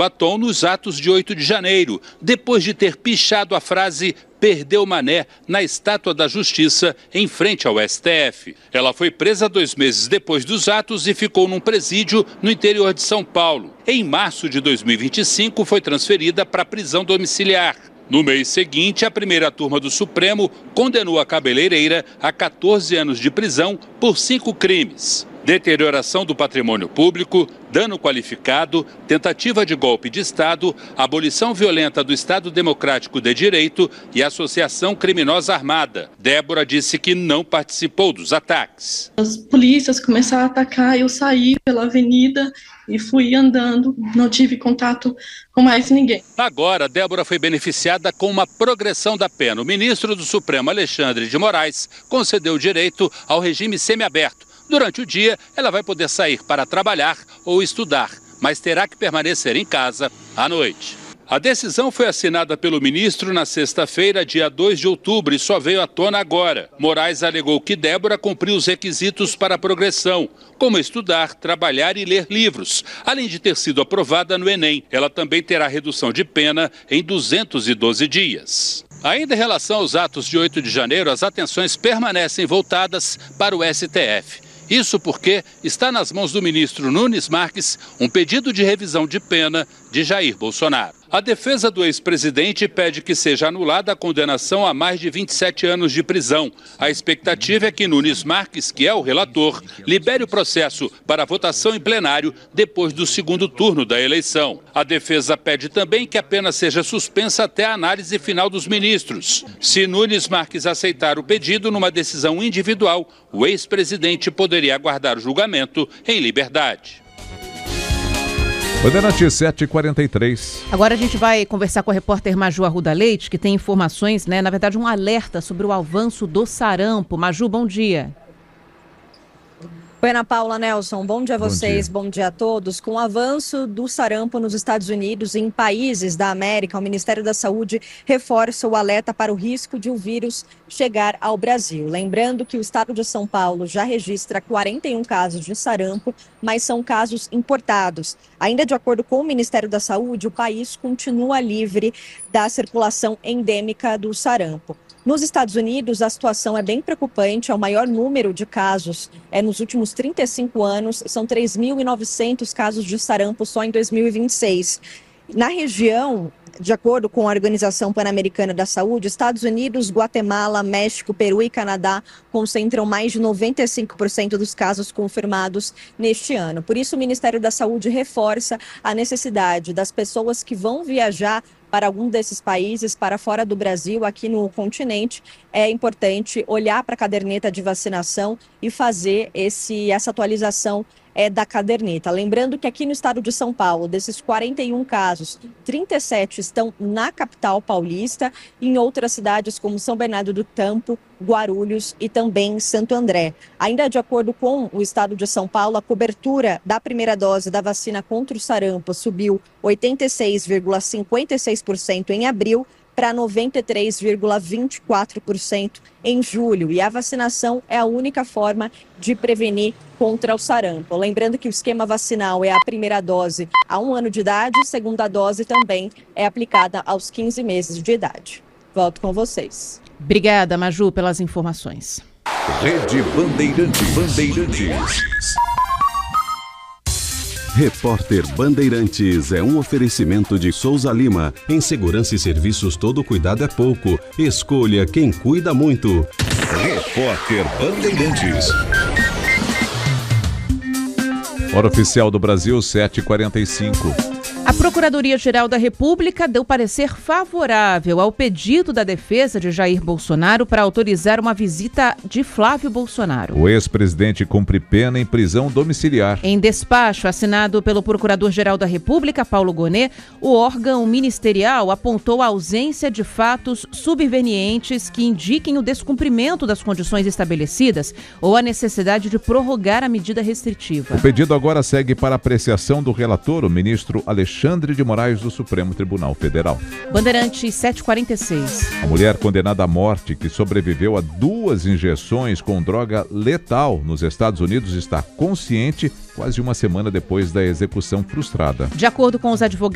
batom nos atos de 8 de janeiro, depois de ter pichado a frase "perdeu Mané" na Estátua da Justiça, em frente ao STF. Ela foi presa 2 meses depois dos atos e ficou num presídio no interior de São Paulo. Em março de 2025, foi transferida para a prisão domiciliar. No mês seguinte, a primeira turma do Supremo condenou a cabeleireira a 14 anos de prisão por 5 crimes: deterioração do patrimônio público, dano qualificado, tentativa de golpe de Estado, abolição violenta do Estado Democrático de Direito e associação criminosa armada. Débora disse que não participou dos ataques. As polícias começaram a atacar, eu saí pela avenida e fui andando, não tive contato com mais ninguém. Agora, Débora foi beneficiada com uma progressão da pena. O ministro do Supremo, Alexandre de Moraes, concedeu direito ao regime semiaberto. Durante o dia, ela vai poder sair para trabalhar ou estudar, mas terá que permanecer em casa à noite. A decisão foi assinada pelo ministro na sexta-feira, dia 2 de outubro, e só veio à tona agora. Moraes alegou que Débora cumpriu os requisitos para a progressão, como estudar, trabalhar e ler livros, além de ter sido aprovada no Enem. Ela também terá redução de pena em 212 dias. Ainda em relação aos atos de 8 de janeiro, as atenções permanecem voltadas para o STF. Isso porque está nas mãos do ministro Nunes Marques um pedido de revisão de pena de Jair Bolsonaro. A defesa do ex-presidente pede que seja anulada a condenação a mais de 27 anos de prisão. A expectativa é que Nunes Marques, que é o relator, libere o processo para votação em plenário depois do segundo turno da eleição. A defesa pede também que a pena seja suspensa até a análise final dos ministros. Se Nunes Marques aceitar o pedido numa decisão individual, o ex-presidente poderia aguardar o julgamento em liberdade. Bandeirante 7h43. Agora a gente vai conversar com a repórter Maju Arruda Leite, que tem informações, na verdade um alerta sobre o avanço do sarampo. Maju, bom dia. Oi, Ana Paula, Nelson, bom dia a vocês, bom dia a todos. Com o avanço do sarampo nos Estados Unidos e em países da América, o Ministério da Saúde reforça o alerta para o risco de o vírus chegar ao Brasil. Lembrando que o estado de São Paulo já registra 41 casos de sarampo, mas são casos importados. Ainda de acordo com o Ministério da Saúde, o país continua livre da circulação endêmica do sarampo. Nos Estados Unidos, a situação é bem preocupante, é o maior número de casos nos últimos 35 anos, são 3.900 casos de sarampo só em 2026. Na região, de acordo com a Organização Pan-Americana da Saúde, Estados Unidos, Guatemala, México, Peru e Canadá concentram mais de 95% dos casos confirmados neste ano. Por isso, o Ministério da Saúde reforça a necessidade das pessoas que vão viajar para algum desses países, para fora do Brasil, aqui no continente, é importante olhar para a caderneta de vacinação e fazer essa atualização da caderneta. Lembrando que aqui no estado de São Paulo, desses 41 casos, 37 estão na capital paulista e em outras cidades como São Bernardo do Campo, Guarulhos e também Santo André. Ainda de acordo com o estado de São Paulo, a cobertura da primeira dose da vacina contra o sarampo subiu 86,56% em abril para 93,24% em julho. E a vacinação é a única forma de prevenir contra o sarampo. Lembrando que o esquema vacinal é a primeira dose a 1 ano de idade, a segunda dose também é aplicada aos 15 meses de idade. Volto com vocês. Obrigada, Maju, pelas informações. Rede Bandeirantes. Repórter Bandeirantes é um oferecimento de Souza Lima. Em segurança e serviços, todo cuidado é pouco. Escolha quem cuida muito. Repórter Bandeirantes. Hora oficial do Brasil, 7h45. A Procuradoria-Geral da República deu parecer favorável ao pedido da defesa de Jair Bolsonaro para autorizar uma visita de Flávio Bolsonaro. O ex-presidente cumpre pena em prisão domiciliar. Em despacho assinado pelo Procurador-Geral da República, Paulo Gonet, o órgão ministerial apontou a ausência de fatos subvenientes que indiquem o descumprimento das condições estabelecidas ou a necessidade de prorrogar a medida restritiva. O pedido agora segue para apreciação do relator, o ministro Alexandre de Moraes, do Supremo Tribunal Federal. Bandeirantes 7h46. A mulher condenada à morte, que sobreviveu a 2 injeções com droga letal nos Estados Unidos, está consciente quase uma semana depois da execução frustrada. De acordo com os advogados,